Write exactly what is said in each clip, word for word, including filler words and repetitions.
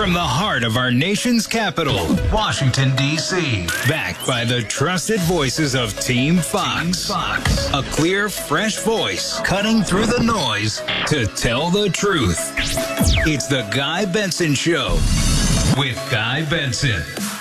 From the heart of our nation's capital, Washington, D C Backed by the trusted voices of Team Fox. Team Fox. A clear, fresh voice cutting through the noise to tell the truth. It's the Guy Benson Show with Guy Benson.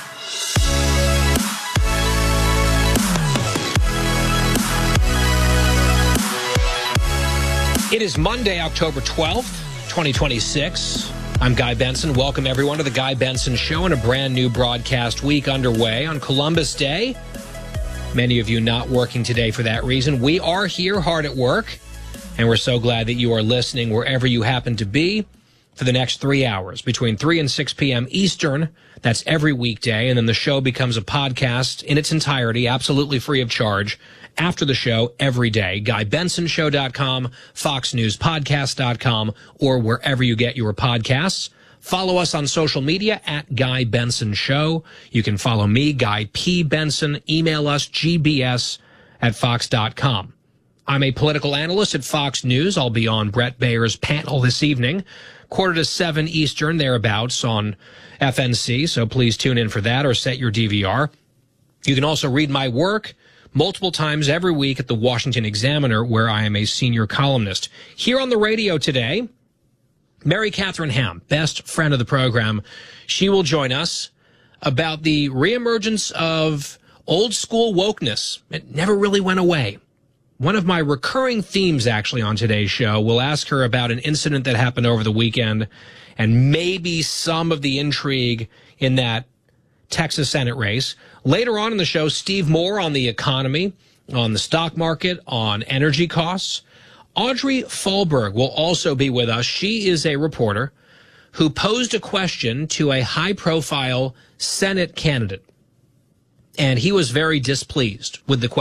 It is Monday, October twelfth, twenty twenty-six. I'm Guy Benson. Welcome, everyone, to the Guy Benson Show and a brand new broadcast week underway on Columbus Day. Many of you not working today for that reason. We are here hard at work, and we're so glad that you are listening wherever you happen to be for the next three hours, between three and six p.m. Eastern. That's every weekday, and then the show becomes a podcast in its entirety, absolutely free of charge, after the show every day. Guy Benson Show dot com, Fox News Podcast dot com, or wherever you get your podcasts. Follow us on social media at Guy Benson Show. You can follow me, Guy P. Benson. Email us, g b s at fox dot com. I'm a political analyst at Fox News. I'll be on Brett Bayer's panel this evening, quarter to seven Eastern, thereabouts on F N C, so please tune in for that or set your D V R. You can also read my work multiple times every week at the Washington Examiner, where I am a senior columnist. Here on the radio today, Mary Catherine Ham, best friend of the program. She will join us about the reemergence of old school wokeness. It never really went away. One of my recurring themes, actually, on today's show, we'll ask her about an incident that happened over the weekend and maybe some of the intrigue in that Texas Senate race. Later on in the show, Steve Moore on the economy, on the stock market, on energy costs. Audrey Fahlberg will also be with us. She is a reporter who posed a question to a high-profile Senate candidate, and he was very displeased with the question.